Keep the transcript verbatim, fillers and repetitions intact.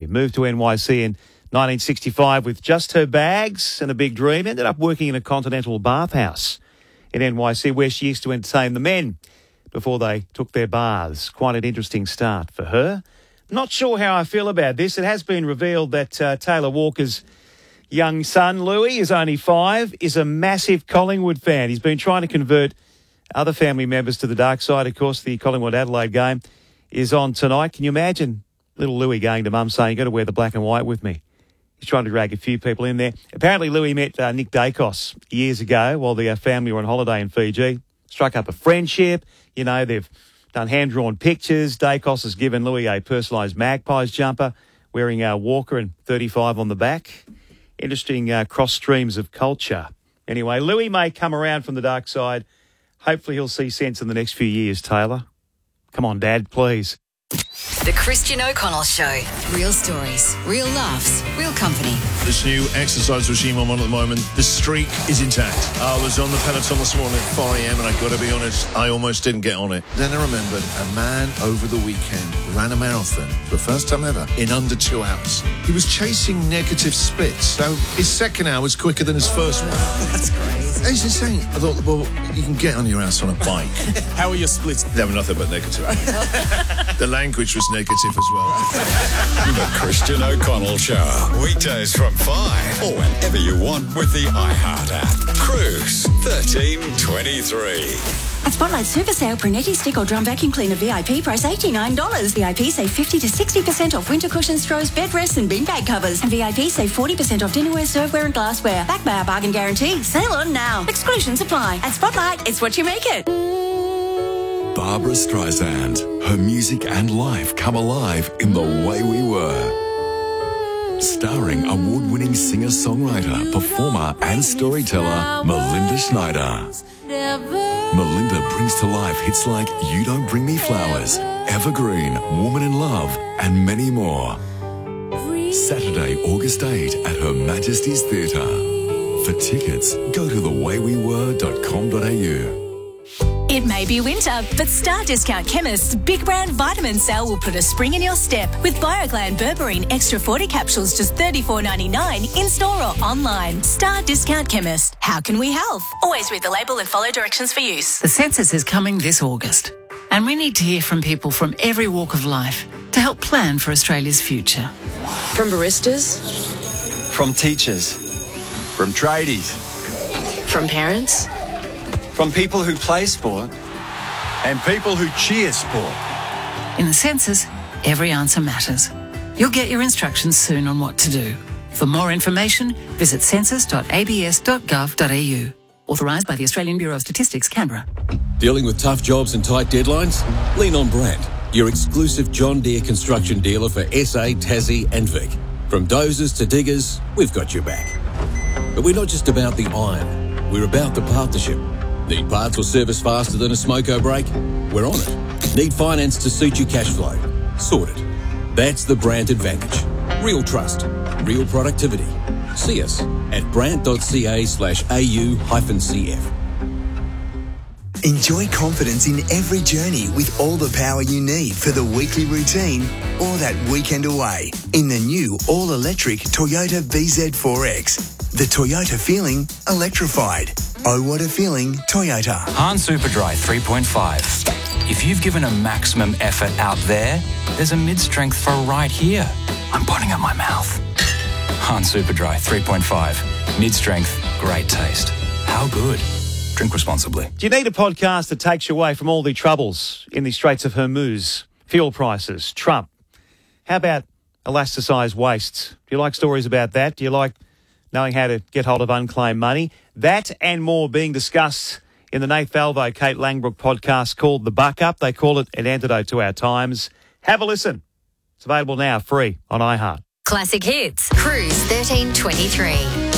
Moved to N Y C in nineteen sixty-five with just her bags and a big dream. Ended up working in a continental bathhouse in N Y C where she used to entertain the men before they took their baths. Quite an interesting start for her. Not sure how I feel about this. It has been revealed that uh, Taylor Walker's young son, Louis, is only five, is a massive Collingwood fan. He's been trying to convert other family members to the dark side. Of course, the Collingwood-Adelaide game is on tonight. Can you imagine little Louis going to mum saying, you've got to wear the black and white with me? He's trying to drag a few people in there. Apparently, Louis met uh, Nick Dacos years ago while the uh, family were on holiday in Fiji. Struck up a friendship. You know, they've done hand-drawn pictures. Dacos has given Louis a personalised Magpies jumper, wearing uh, Walker and thirty-five on the back. Interesting uh, cross streams of culture. Anyway, Louis may come around from the dark side. Hopefully he'll see sense in the next few years, Taylor. Come on, Dad, please. The Christian O'Connell Show. Real stories, real laughs, real company. This new exercise regime I'm on at the moment, the streak is intact. I was on the Peloton this morning at four a.m. and I've got to be honest, I almost didn't get on it. Then I remembered a man over the weekend ran a marathon for the first time ever in under two hours. He was chasing negative splits, so his second hour was quicker than his first one. That's crazy. It's insane. I thought, well, you can get on your ass on a bike. How are your splits? They were nothing but negative. The language was negative as well. The Christian O'Connell Show. Weekdays from five or whenever you want with the iHeart app. Cruise thirteen twenty-three. At Spotlight Super Sale, Brunetti Stick or Drum Vacuum Cleaner V I P price eighty-nine dollars. V I P save fifty to sixty percent off winter cushions, throws, bed rests and beanbag covers. And V I P save forty percent off dinnerware, serveware and glassware. Backed by our bargain guarantee. Sale on now. Exclusions apply. At Spotlight, it's what you make it. Barbara Streisand. Her music and life come alive in The Way We Were. Starring award-winning singer-songwriter, performer and storyteller Melinda Schneider. Melinda brings to life hits like You Don't Bring Me Flowers, Evergreen, Woman in Love, and many more. Saturday, August eighth at Her Majesty's Theatre. For tickets, go to the way we were dot com dot a u. It may be winter, but Star Discount Chemist's Big Brand Vitamin Sale will put a spring in your step with BioGland Berberine Extra forty capsules just thirty-four ninety-nine in store or online. Star Discount Chemist. How can we help? Always read the label and follow directions for use. The census is coming this August, and we need to hear from people from every walk of life to help plan for Australia's future. From baristas, from teachers, from tradies, from parents, from people who play sport and people who cheer sport. In the census, every answer matters. You'll get your instructions soon on what to do. For more information, visit census dot a b s dot gov dot a u. Authorised by the Australian Bureau of Statistics, Canberra. Dealing with tough jobs and tight deadlines? Lean on Brandt, your exclusive John Deere construction dealer for S A, Tassie and Vic. From dozers to diggers, we've got your back. But we're not just about the iron, we're about the partnership. Need parts or service faster than a smoko brake? We're on it. Need finance to suit your cash flow? Sorted. That's the Brandt advantage. Real trust. Real productivity. See us at brandt.ca slash au hyphen cf. Enjoy confidence in every journey with all the power you need for the weekly routine or that weekend away in the new all-electric Toyota V Z four X. The Toyota feeling electrified. Oh, what a feeling, Toyota. Han Superdry three point five. If you've given a maximum effort out there, there's a mid-strength for right here. I'm putting up my mouth. Han Superdry three point five. Mid-strength, great taste. How good? Drink responsibly. Do you need a podcast that takes you away from all the troubles in the Straits of Hormuz? Fuel prices, Trump. How about elasticized wastes? Do you like stories about that? Do you like knowing how to get hold of unclaimed money? That and more being discussed in the Nate Falvo, Kate Langbrook podcast called The Buck Up. They call it An Antidote to Our Times. Have a listen. It's available now, free, on iHeart. Classic Hits. Cruise thirteen twenty-three.